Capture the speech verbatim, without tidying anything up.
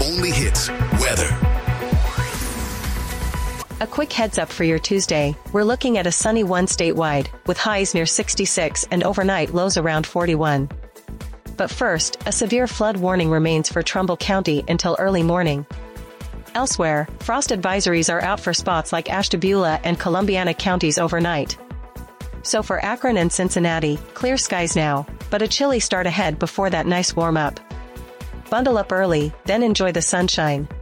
only hits weather. A quick heads up for your Tuesday. We're looking at a sunny one statewide, with highs near sixty-six and overnight lows around forty-one. But first, a severe flood warning remains for Trumbull County until early morning. Elsewhere, frost advisories are out for spots like Ashtabula and Columbiana counties overnight. So for Akron and Cincinnati, clear skies now, but a chilly start ahead before that nice warm up. Bundle up early, then enjoy the sunshine.